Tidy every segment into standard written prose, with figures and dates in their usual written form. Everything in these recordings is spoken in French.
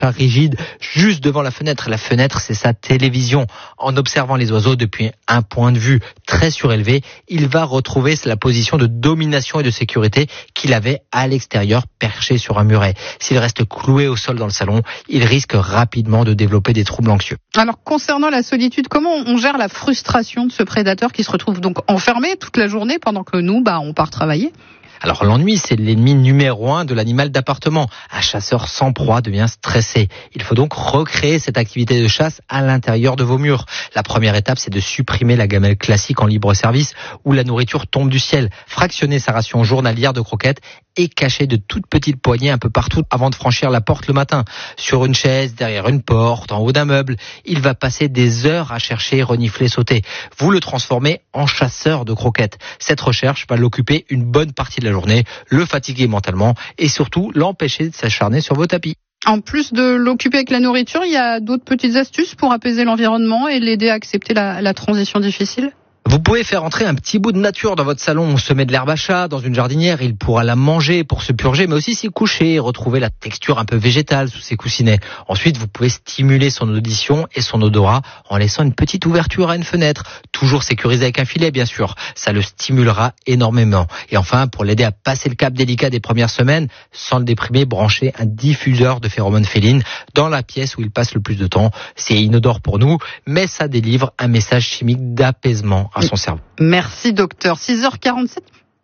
pas rigide, juste devant la fenêtre. La fenêtre, c'est sa télévision. En observant les oiseaux depuis un point de vue très surélevé, il va retrouver la position de domination et de sécurité qu'il avait à l'extérieur, perché sur un muret. S'il reste cloué au sol dans le salon, il risque rapidement de développer des troubles anxieux. Alors, concernant la solitude, comment on gère la frustration de ce prédateur qui se retrouve donc enfermé toute la journée pendant que nous, on part travailler ? Alors l'ennui, c'est l'ennemi numéro 1 de l'animal d'appartement. Un chasseur sans proie devient stressé. Il faut donc recréer cette activité de chasse à l'intérieur de vos murs. La première étape, c'est de supprimer la gamelle classique en libre service où la nourriture tombe du ciel. Fractionner sa ration journalière de croquettes et cacher de toutes petites poignées un peu partout avant de franchir la porte le matin. Sur une chaise, derrière une porte, en haut d'un meuble. Il va passer des heures à chercher, renifler, sauter. Vous le transformez en chasseur de croquettes. Cette recherche va l'occuper une bonne partie de la journée, le fatiguer mentalement et surtout l'empêcher de s'acharner sur vos tapis. En plus de l'occuper avec la nourriture, il y a d'autres petites astuces pour apaiser l'environnement et l'aider à accepter la transition difficile ? Vous pouvez faire entrer un petit bout de nature dans votre salon, semer de l'herbe à chat dans une jardinière, il pourra la manger pour se purger, mais aussi s'y coucher, retrouver la texture un peu végétale sous ses coussinets. Ensuite, vous pouvez stimuler son audition et son odorat en laissant une petite ouverture à une fenêtre, toujours sécurisée avec un filet bien sûr, ça le stimulera énormément. Et enfin, pour l'aider à passer le cap délicat des premières semaines, sans le déprimer, branchez un diffuseur de phéromones félines dans la pièce où il passe le plus de temps. C'est inodore pour nous, mais ça délivre un message chimique d'apaisement à son cerveau. Merci docteur. 6h47,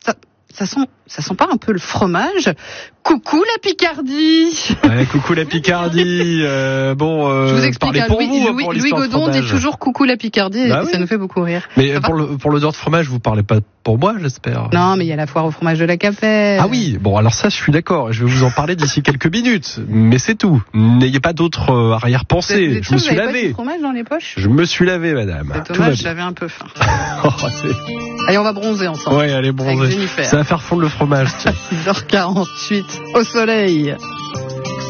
ça sent pas un peu le fromage ? Coucou la Picardie. Ouais, coucou la Picardie. Je vous explique, Louis Godon dit toujours coucou la Picardie et ça nous fait beaucoup rire. Mais pour l'odeur de fromage, vous parlez pas pour moi, j'espère. Non, mais il y a la foire au fromage de la Capelle. Ah oui, bon alors ça je suis d'accord, je vais vous en parler d'ici quelques minutes, mais c'est tout. N'ayez pas d'autres arrière-pensées. Je me suis lavé. Vous avez pas du fromage dans les poches ? Je me suis lavé, madame. C'est dommage, j'avais un peu faim. Allez, on va bronzer ensemble. Ouais, allez bronzer. Ça va faire fondre le fromage. 6h48 au soleil.